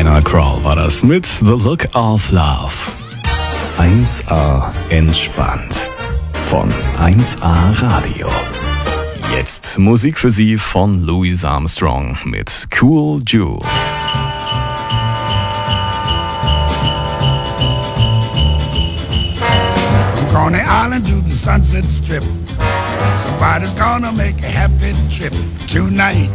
Diana Krall war das mit The Look of Love. 1A entspannt von 1A Radio. Jetzt Musik für Sie von Louis Armstrong mit Cool Jewel. From Coney Island to the Sunset Strip, somebody's gonna make a happy trip tonight.